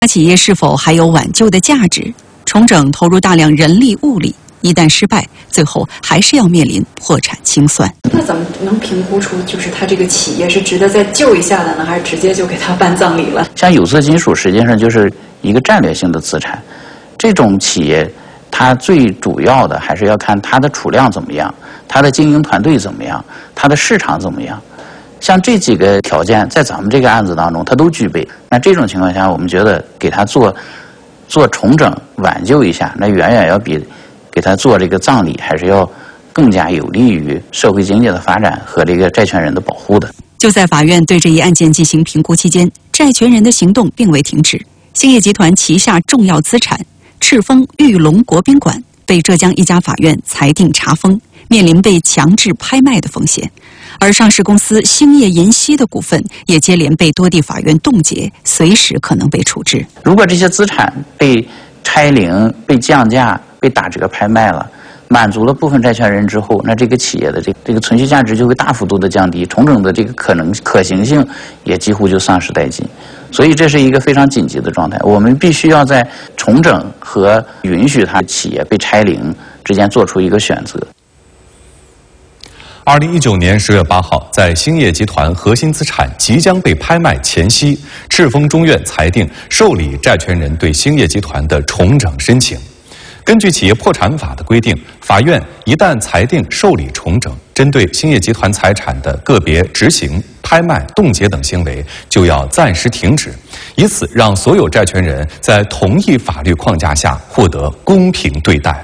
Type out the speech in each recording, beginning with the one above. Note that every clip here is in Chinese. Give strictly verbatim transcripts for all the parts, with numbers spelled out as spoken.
企业是否还有挽救的价值？重整投入大量人力物力，一旦失败，最后还是要面临破产清算。 那怎么能评估出就是它这个企业是值得再救一下的呢，还是直接就给它办葬礼了？ 像有色金属实际上就是一个战略性的资产，这种企业它最主要的还是要看它的储量怎么样，它的经营团队怎么样，它的市场怎么样。像这几个条件在咱们这个案子当中它都具备，那这种情况下我们觉得给它做做重整挽救一下，那远远要比给它做这个葬礼还是要更加有利于社会经济的发展和这个债权人的保护的。 就在法院对这一案件进行评估期间，债权人的行动并未停止。兴业集团旗下重要资产赤峰玉龙国宾馆被浙江一家法院裁定查封，面临被强制拍卖的风险。而上市公司兴业银溪的股份也接连被多地法院冻结，随时可能被处置。 如果这些资产被拆零、被降价、被打折拍卖了，满足了部分债权人之后，那这个企业的这个、这个存续价值就会大幅度的降低，重整的这个可能可行性也几乎就丧失殆尽。所以这是一个非常紧急的状态，我们必须要在重整和允许它企业被拆零之间做出一个选择。 二零一九年十月八号，在兴业集团核心资产即将被拍卖前夕，赤峰中院裁定受理债权人对兴业集团的重整申请。根据企业破产法的规定，法院一旦裁定受理重整，针对兴业集团财产的个别执行、拍卖、冻结等行为，就要暂时停止，以此让所有债权人在同一法律框架下获得公平对待。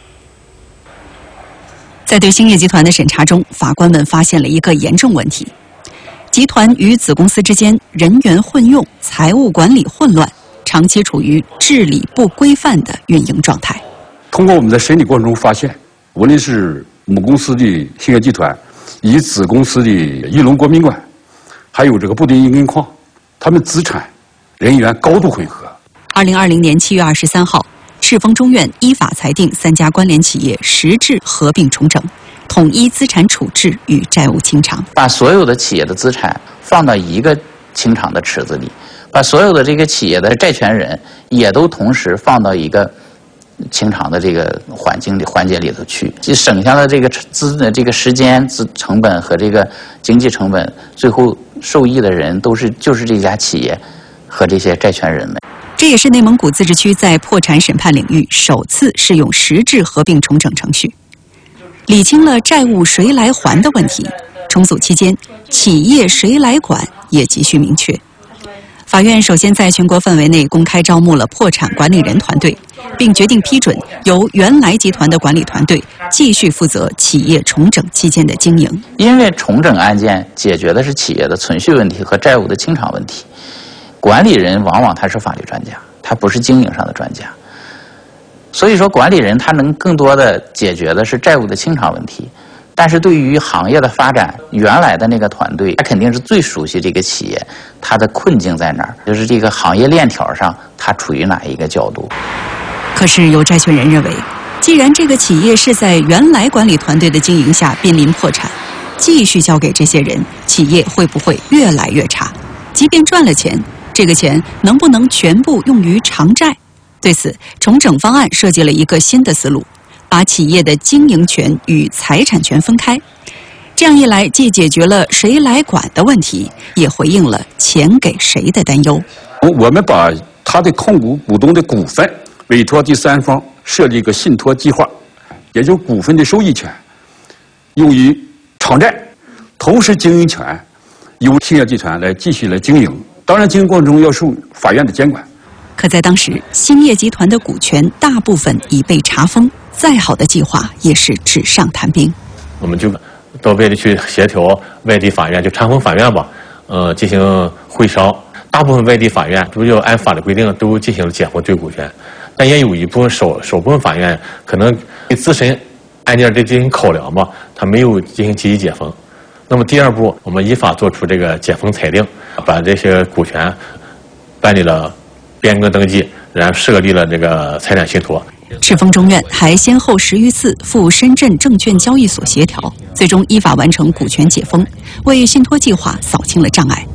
在对兴业集团的审查中，法官们发现了一个严重问题：集团与子公司之间人员混用、财务管理混乱，长期处于治理不规范的运营状态。 通过我们在审理过程中发现，无论是母公司的兴业集团，以及子公司的玉龙国宾馆，还有这个布丁银矿，他们资产、人员高度混合。 二零二零年七月二十三号。赤峰中院依法裁定三家关联企业实质合并重整，统一资产处置与债务清偿， 把所有的企业的资产放到一个清偿的池子里，把所有的这个企业的债权人也都同时放到一个清偿的这个环境里环节里头去，就省下了这个资的这个时间、资成本和这个经济成本，最后受益的人都是就是这家企业和这些债权人们。 这也是内蒙古自治区在破产审判领域首次适用实质合并重整程序，理清了债务谁来还的问题。重组期间，企业谁来管也急需明确。法院首先在全国范围内公开招募了破产管理人团队，并决定批准由原来集团的管理团队继续负责企业重整期间的经营。 因为重整案件解决的是企业的存续问题和债务的清偿问题。管理人往往他是法律专家，他不是经营上的专家，所以说管理人他能更多的解决的是债务的清偿问题，但是对于行业的发展，原来的那个团队他肯定是最熟悉这个企业，他的困境在哪儿，就是这个行业链条上他处于哪一个角度。 可是有债权人认为，既然这个企业是在原来管理团队的经营下濒临破产，继续交给这些人，企业会不会越来越差？即便赚了钱，这个钱能不能全部用于偿债？对此，重整方案设计了一个新的思路，把企业的经营权与财产权分开。这样一来，既解决了谁来管的问题，也回应了钱给谁的担忧。 我们把他的控股股东的股份委托第三方设立一个信托计划，也就是股份的收益权用于偿债，同时经营权由兴业集团来继续来经营。当然，经营过程中要受法院的监管。 可在当时，兴业集团的股权大部分已被查封，再好的计划也是纸上谈兵。 我们就到外地去协调外地法院，就长丰法院吧，呃，进行会商。大部分外地法院都要按法律规定都进行了解封对股权，但也有一部分少少部分法院可能对自身案件的进行考量吧，他没有进行积极解封。那么第二步，我们依法作出这个解封裁定，把这些股权办理了变更登记，然后设立了这个财产信托。 赤峰中院还先后十余次赴深圳证券交易所协调，最终依法完成股权解封，为信托计划扫清了障碍。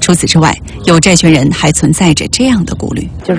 除此之外，有债权人还存在着这样的顾虑。